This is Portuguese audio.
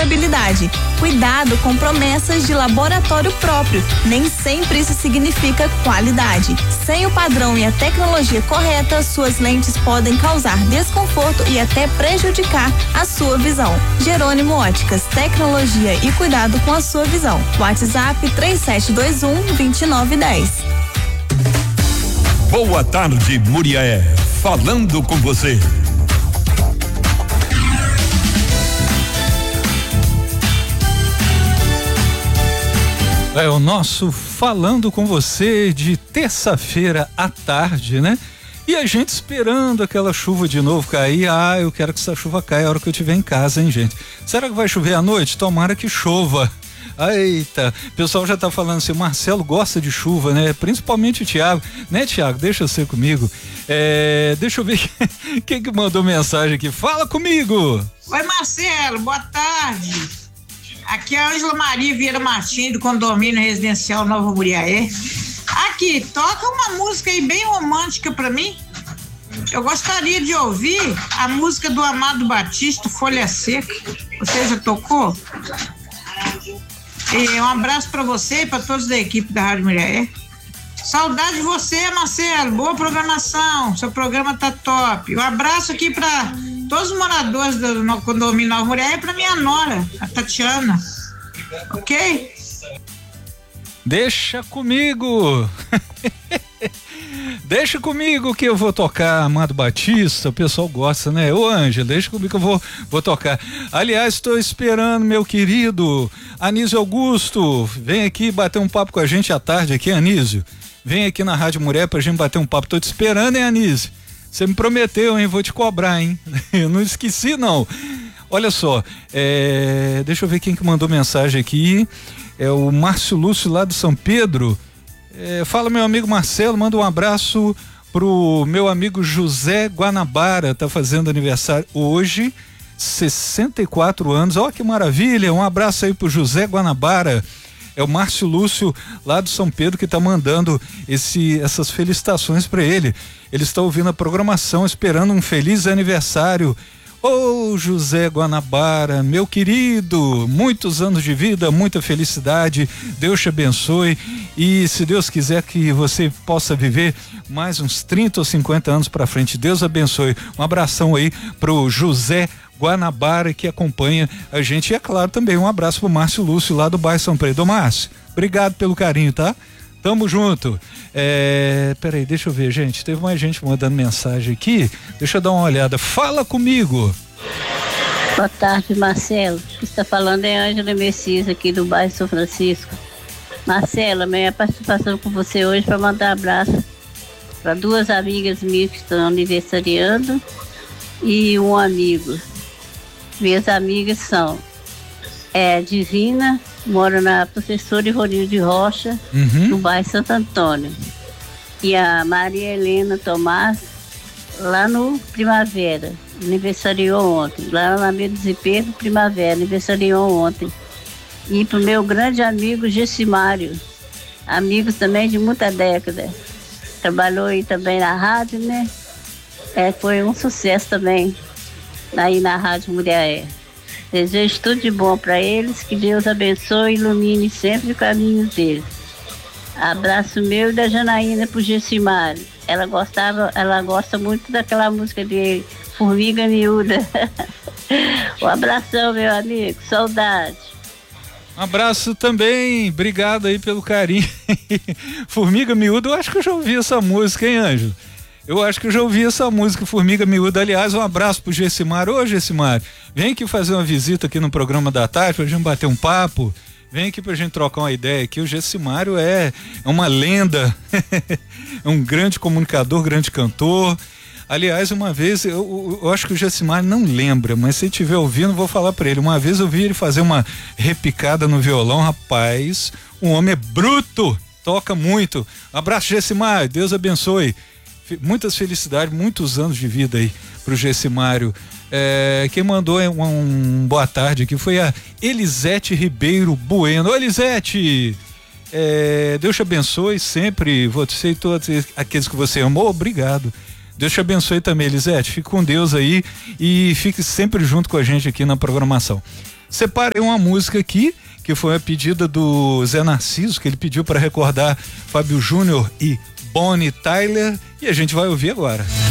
durabilidade. Cuidado com promessas de laboratório próprio. Nem sempre isso significa qualidade. Sem o padrão e a tecnologia correta, suas lentes podem causar desconforto e até prejudicar a sua visão. Jerônimo Óticas, tecnologia e cuidado com a sua visão. WhatsApp 3721-2910. Boa tarde, Muriaé. Falando com você. É o nosso Falando com Você de terça-feira à tarde, né? E a gente esperando aquela chuva de novo cair. Ah, eu quero que essa chuva caia a hora que eu estiver em casa, hein, gente? Será que vai chover à noite? Tomara que chova. Eita, o pessoal já tá falando assim, o Marcelo gosta de chuva, né? Principalmente o Thiago, né, Thiago? Deixa eu ser comigo. Deixa eu ver quem que mandou mensagem aqui. Fala comigo! Oi, Marcelo, boa tarde. Aqui é a Ângela Maria Vieira Martins, do condomínio residencial Nova Muriaé. Aqui, toca uma música aí bem romântica pra mim. Eu gostaria de ouvir a música do Amado Batista, Folha Seca. Você já tocou? E um abraço pra você e pra todos da equipe da Rádio Muriaé. Saudade de você, Marcelo. Boa programação. Seu programa tá top. Um abraço aqui pra todos os moradores do condomínio Nova Muriaé e pra minha nora, a Tatiana. Ok? Deixa comigo. Deixa comigo que eu vou tocar Amado Batista, o pessoal gosta, né? Ô Ângela, deixa comigo que eu vou tocar. Aliás, estou esperando meu querido Anísio Augusto, vem aqui bater um papo com a gente à tarde aqui, Anísio. Vem aqui na Rádio Muriaé pra gente bater um papo. Tô te esperando, hein, Anísio? Você me prometeu, hein? Vou te cobrar, hein? Eu não esqueci, não. Olha só, deixa eu ver quem que mandou mensagem aqui. É o Márcio Lúcio lá do São Pedro. Fala, meu amigo Marcelo, manda um abraço pro meu amigo José Guanabara, tá fazendo aniversário hoje, 64 anos. Ó, que maravilha, um abraço aí pro José Guanabara. É o Márcio Lúcio lá do São Pedro que tá mandando essas felicitações para ele. Ele está ouvindo a programação, esperando um feliz aniversário. Ô José Guanabara, meu querido, muitos anos de vida, muita felicidade, Deus te abençoe e se Deus quiser que você possa viver mais uns 30 ou 50 anos para frente, Deus abençoe. Um abração aí pro José Guanabara que acompanha a gente e é claro também um abraço pro Márcio Lúcio lá do bairro São Pedro. Márcio, obrigado pelo carinho, tá? Tamo junto. Peraí, deixa eu ver, gente. Teve mais gente mandando mensagem aqui. Deixa eu dar uma olhada. Fala comigo. Boa tarde, Marcelo. O que está falando é Ângela Messias, aqui do bairro São Francisco. Marcelo, a minha participação com você hoje para mandar um abraço para duas amigas minhas que estão aniversariando e um amigo. Minhas amigas são Divina, mora na Professora Ironildo de Rocha, no bairro Santo Antônio. E a Maria Helena Tomás, lá no Primavera, aniversariou ontem. Lá na Alameda de Pedro, Primavera, aniversariou ontem. E pro meu grande amigo Gessimário, amigos também de muita década. Trabalhou aí também na rádio, né? Foi um sucesso também, aí na Rádio Muriaé. Desejo tudo de bom para eles, que Deus abençoe e ilumine sempre o caminho deles. Abraço meu e da Janaína pro Gessimário. Ela gosta muito daquela música de Formiga Miúda. Um abração, meu amigo, saudade. Um abraço também, obrigado aí pelo carinho. Formiga Miúda, eu acho que eu já ouvi essa música, hein, Ângelo? Eu acho que eu já ouvi essa música, Formiga Miúda. Aliás, um abraço pro Gessimário. Ô, Gessimário, vem aqui fazer uma visita aqui no programa da tarde pra gente bater um papo. Vem aqui pra gente trocar uma ideia aqui. O Gessimário é uma lenda, é um grande comunicador, grande cantor. Aliás, uma vez, eu acho que o Gessimário não lembra, mas se estiver ouvindo, vou falar pra ele. Uma vez eu vi ele fazer uma repicada no violão, rapaz, o homem é bruto, toca muito. Um abraço, Gessimário, Deus abençoe. Muitas felicidades, muitos anos de vida aí pro Gessimário. Quem mandou um boa tarde aqui foi a Elisete Ribeiro Bueno. Ô, Elisete, Deus te abençoe sempre, você e todos aqueles que você amou, obrigado. Deus te abençoe também, Elisete, fique com Deus aí e fique sempre junto com a gente aqui na programação. Separei uma música aqui, que foi a pedida do Zé Narciso, que ele pediu para recordar Fábio Júnior e Bonnie Tyler, e a gente vai ouvir agora.